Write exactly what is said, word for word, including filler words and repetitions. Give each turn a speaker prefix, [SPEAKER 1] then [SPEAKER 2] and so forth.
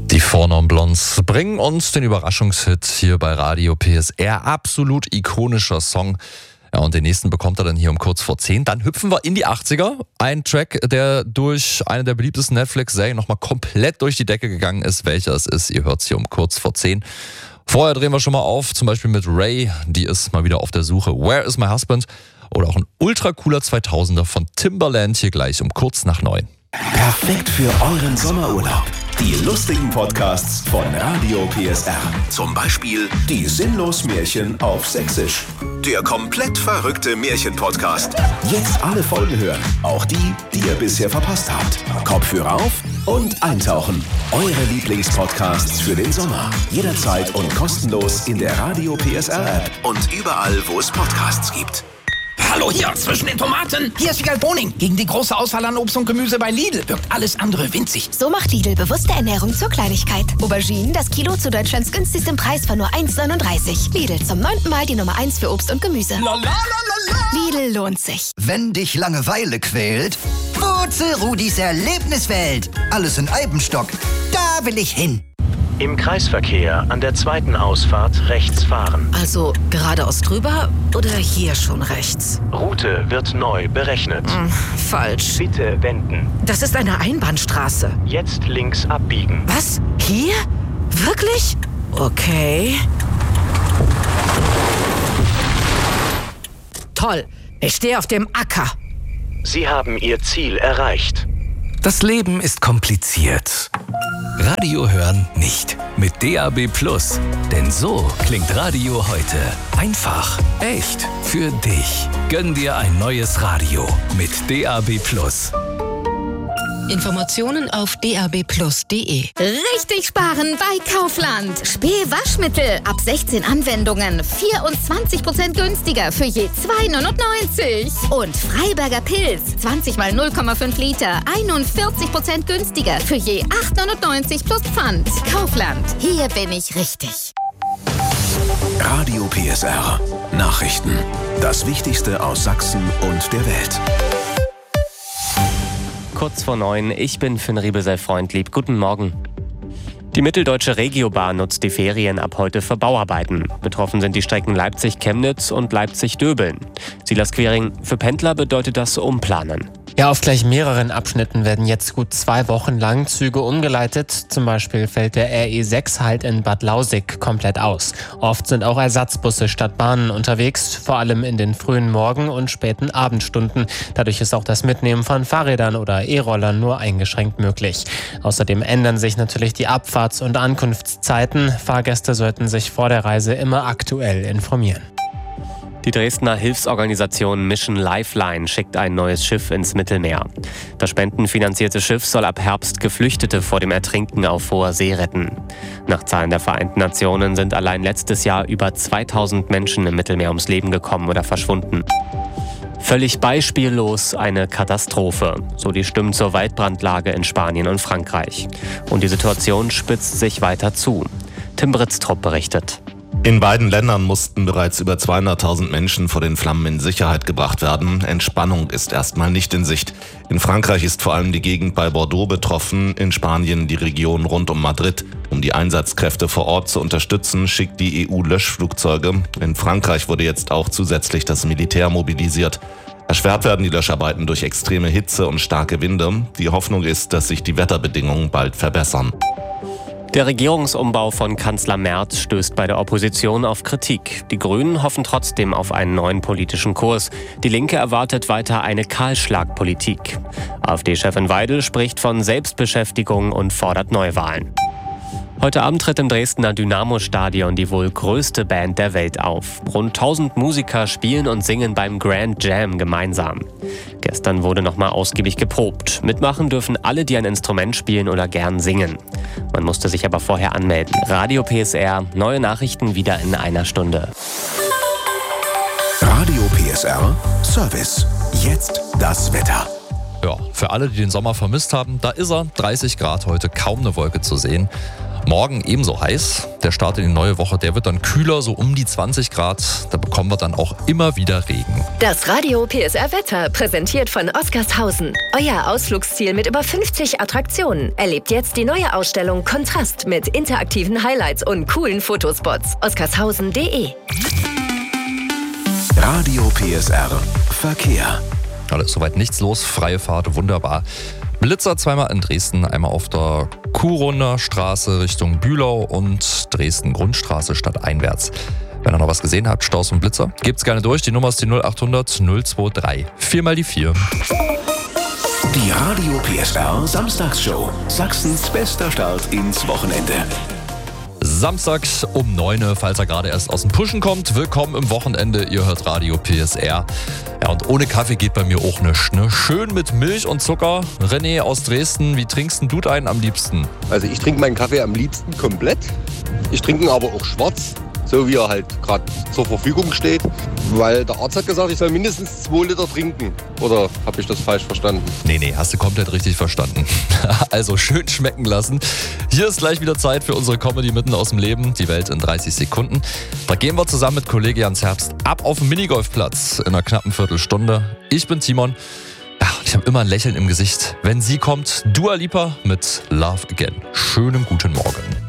[SPEAKER 1] Die Four Non Blondes bringen uns den Überraschungshit hier bei Radio P S R. Absolut ikonischer Song. Ja, und den nächsten bekommt er dann hier um kurz vor zehn. Dann hüpfen wir in die achtziger. Ein Track, der durch eine der beliebtesten Netflix-Serien nochmal komplett durch die Decke gegangen ist. Welcher es ist, ihr hört es hier um kurz vor zehn. Vorher drehen wir schon mal auf, zum Beispiel mit Ray. Die ist mal wieder auf der Suche. Where is my husband? Oder auch ein ultra cooler zweitausender von Timbaland hier gleich um kurz nach neun.
[SPEAKER 2] Perfekt für euren Sommerurlaub. Die lustigen Podcasts von Radio P S R. Zum Beispiel die Sinnlos-Märchen auf Sächsisch. Der komplett verrückte Märchen-Podcast. Jetzt alle Folgen hören. Auch die, die ihr bisher verpasst habt. Kopfhörer auf und eintauchen. Eure Lieblingspodcasts für den Sommer. Jederzeit und kostenlos in der Radio P S R-App. Und überall, wo es Podcasts gibt.
[SPEAKER 3] Hallo hier, zwischen den Tomaten. Hier ist Wiegald Boning. Gegen die große Auswahl an Obst und Gemüse bei Lidl wirkt alles andere winzig.
[SPEAKER 4] So macht Lidl bewusste Ernährung zur Kleinigkeit. Auberginen, das Kilo zu Deutschlands günstigstem Preis von nur eins neununddreißig. Lidl, zum neunten Mal die Nummer eins für Obst und Gemüse. Lidl lohnt sich.
[SPEAKER 5] Wenn dich Langeweile quält, Wurzel Rudis Erlebniswelt. Alles in Eibenstock. Da will ich hin.
[SPEAKER 6] Im Kreisverkehr an der zweiten Ausfahrt rechts fahren.
[SPEAKER 7] Also geradeaus drüber oder hier schon rechts?
[SPEAKER 6] Route wird neu berechnet.
[SPEAKER 7] Hm, falsch.
[SPEAKER 6] Bitte wenden.
[SPEAKER 7] Das ist eine Einbahnstraße.
[SPEAKER 6] Jetzt links abbiegen.
[SPEAKER 7] Was? Hier? Wirklich? Okay. Toll. Ich stehe auf dem Acker.
[SPEAKER 6] Sie haben Ihr Ziel erreicht.
[SPEAKER 8] Das Leben ist kompliziert. Radio hören nicht. Mit D A B Plus. Denn so klingt Radio heute. Einfach, echt, für dich. Gönn dir ein neues Radio mit D A B Plus.
[SPEAKER 9] Informationen auf d a b plus punkt d e.
[SPEAKER 4] Richtig sparen bei Kaufland. Spee-Waschmittel ab sechzehn Anwendungen. vierundzwanzig Prozent günstiger für je zwei neunundneunzig. Und Freiberger Pilz. zwanzig mal null Komma fünf Liter. einundvierzig Prozent günstiger für je acht neunundneunzig plus Pfand. Kaufland. Hier bin ich richtig.
[SPEAKER 2] Radio P S R. Nachrichten. Das Wichtigste aus Sachsen und der Welt.
[SPEAKER 10] Kurz vor neun, ich bin Finn Riebesell-Freundlieb. Guten Morgen. Die Mitteldeutsche Regiobahn nutzt die Ferien ab heute für Bauarbeiten. Betroffen sind die Strecken Leipzig-Chemnitz und Leipzig-Döbeln. Silas Quering, für Pendler bedeutet das Umplanen.
[SPEAKER 11] Ja, auf gleich mehreren Abschnitten werden jetzt gut zwei Wochen lang Züge umgeleitet. Zum Beispiel fällt der R E sechs halt in Bad Lausick komplett aus. Oft sind auch Ersatzbusse statt Bahnen unterwegs, vor allem in den frühen Morgen- und späten Abendstunden. Dadurch ist auch das Mitnehmen von Fahrrädern oder E-Rollern nur eingeschränkt möglich. Außerdem ändern sich natürlich die Abfahrts- und Ankunftszeiten. Fahrgäste sollten sich vor der Reise immer aktuell informieren.
[SPEAKER 10] Die Dresdner Hilfsorganisation Mission Lifeline schickt ein neues Schiff ins Mittelmeer. Das spendenfinanzierte Schiff soll ab Herbst Geflüchtete vor dem Ertrinken auf hoher See retten. Nach Zahlen der Vereinten Nationen sind allein letztes Jahr über zweitausend Menschen im Mittelmeer ums Leben gekommen oder verschwunden. Völlig beispiellos eine Katastrophe, so die Stimmen zur Waldbrandlage in Spanien und Frankreich. Und die Situation spitzt sich weiter zu. Tim Britztrup berichtet.
[SPEAKER 12] In beiden Ländern mussten bereits über zweihunderttausend Menschen vor den Flammen in Sicherheit gebracht werden. Entspannung ist erstmal nicht in Sicht. In Frankreich ist vor allem die Gegend bei Bordeaux betroffen, in Spanien die Region rund um Madrid. Um die Einsatzkräfte vor Ort zu unterstützen, schickt die E U Löschflugzeuge. In Frankreich wurde jetzt auch zusätzlich das Militär mobilisiert. Erschwert werden die Löscharbeiten durch extreme Hitze und starke Winde. Die Hoffnung ist, dass sich die Wetterbedingungen bald verbessern.
[SPEAKER 10] Der Regierungsumbau von Kanzler Merz stößt bei der Opposition auf Kritik. Die Grünen hoffen trotzdem auf einen neuen politischen Kurs. Die Linke erwartet weiter eine Kahlschlagpolitik. AfD-Chefin Weidel spricht von Selbstbeschäftigung und fordert Neuwahlen. Heute Abend tritt im Dresdner Dynamo-Stadion die wohl größte Band der Welt auf. Rund tausend Musiker spielen und singen beim Grand Jam gemeinsam. Gestern wurde nochmal ausgiebig geprobt. Mitmachen dürfen alle, die ein Instrument spielen oder gern singen. Man musste sich aber vorher anmelden. Radio P S R, neue Nachrichten wieder in einer Stunde.
[SPEAKER 2] Radio P S R Service. Jetzt das Wetter.
[SPEAKER 1] Ja, für alle, die den Sommer vermisst haben, da ist er. dreißig Grad heute, kaum eine Wolke zu sehen. Morgen ebenso heiß. Der Start in die neue Woche, der wird dann kühler, so um die zwanzig Grad. Da bekommen wir dann auch immer wieder Regen.
[SPEAKER 13] Das Radio P S R Wetter, präsentiert von Oskarshausen. Euer Ausflugsziel mit über fünfzig Attraktionen. Erlebt jetzt die neue Ausstellung Kontrast mit interaktiven Highlights und coolen Fotospots. oskarshausen punkt de.
[SPEAKER 2] Radio P S R Verkehr.
[SPEAKER 1] Da ist soweit nichts los, freie Fahrt, wunderbar. Blitzer zweimal in Dresden, einmal auf der Kuhrunder Straße Richtung Bühlau und Dresden-Grundstraße stadteinwärts. Wenn ihr noch was gesehen habt, Staus und Blitzer, gebt's gerne durch. Die Nummer ist die null acht hundert null zwei drei. Viermal die vier.
[SPEAKER 2] Die Radio P S R Samstagsshow. Sachsens bester Start ins Wochenende.
[SPEAKER 1] Samstags um neun Uhr, falls er gerade erst aus dem Pushen kommt. Willkommen im Wochenende, ihr hört Radio P S R. Ja, und ohne Kaffee geht bei mir auch nichts, ne? Schön mit Milch und Zucker. René aus Dresden, wie trinkst denn du einen am liebsten?
[SPEAKER 14] Also ich trinke meinen Kaffee am liebsten komplett. Ich trinke ihn aber auch schwarz, so wie er halt gerade zur Verfügung steht. Weil der Arzt hat gesagt, ich soll mindestens zwei Liter trinken. Oder habe ich das falsch verstanden?
[SPEAKER 1] Nee, nee, hast du komplett richtig verstanden. Also schön schmecken lassen. Hier ist gleich wieder Zeit für unsere Comedy mitten aus dem Leben. Die Welt in dreißig Sekunden. Da gehen wir zusammen mit Kollege Jans Herbst ab auf den Minigolfplatz in einer knappen Viertelstunde. Ich bin Timon. Ja, ich habe immer ein Lächeln im Gesicht. Wenn sie kommt, Dua Lipa mit Love Again. Schönen guten Morgen.